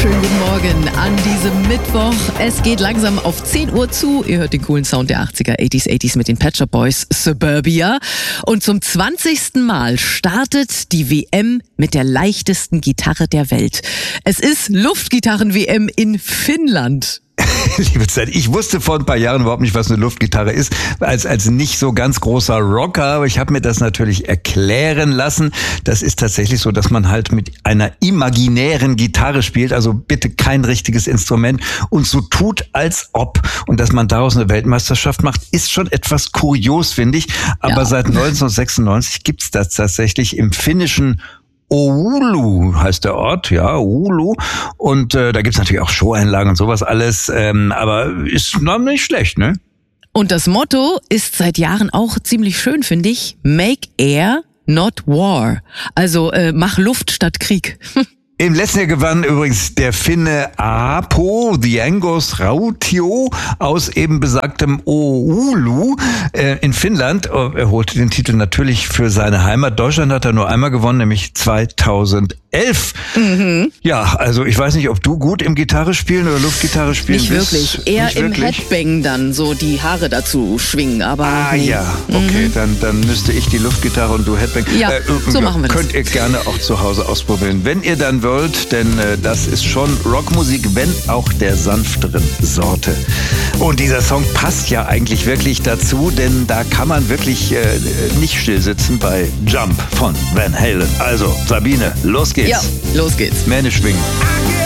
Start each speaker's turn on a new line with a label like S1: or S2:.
S1: Schönen guten Morgen an diesem Mittwoch. Es geht langsam auf 10 Uhr zu. Ihr hört den coolen Sound der 80er, 80s mit den Pet Shop Boys, Suburbia. Und zum 20. Mal startet die WM mit der leichtesten Gitarre der Welt. Es ist Luftgitarren-WM in Finnland.
S2: Liebe Zeit, ich wusste vor ein paar Jahren überhaupt nicht, was eine Luftgitarre ist, als nicht so ganz großer Rocker, aber ich habe mir das natürlich erklären lassen. Das ist tatsächlich so, dass man halt mit einer imaginären Gitarre spielt, also bitte kein richtiges Instrument und so tut, als ob. Und dass man daraus eine Weltmeisterschaft macht, ist schon etwas kurios, finde ich. Aber seit 1996 gibt's das tatsächlich im finnischen Oulu heißt der Ort, ja, Oulu. Und da gibt's natürlich auch Showeinlagen und sowas alles, aber ist noch nicht schlecht, ne?
S1: Und das Motto ist seit Jahren auch ziemlich schön, finde ich. Make Air, not War. Also mach Luft statt Krieg.
S2: Im letzten Jahr gewann übrigens der Finne Aapo Diengos Rautio aus eben besagtem Oulu in Finnland. Er holte den Titel natürlich für seine Heimat. Deutschland hat er nur einmal gewonnen, nämlich 2011. Ja, also ich weiß nicht, ob du gut im Gitarre spielen oder Luftgitarre spielen
S1: Nicht
S2: bist.
S1: wirklich. Eher
S2: Nicht
S1: im
S2: wirklich?
S1: Headbang dann so die Haare dazu schwingen. Aber nee.
S2: Ja, okay, dann müsste ich die Luftgitarre und du Headbang.
S1: Ja, so machen wir das.
S2: Könnt ihr gerne auch zu Hause ausprobieren, wenn ihr dann wollt, denn das ist schon Rockmusik, wenn auch der sanfteren Sorte. Und dieser Song passt ja eigentlich wirklich dazu, denn da kann man wirklich nicht still sitzen bei Jump von Van Halen. Also, Sabine, los geht's.
S1: Ja, los geht's.
S2: Mähne schwingen.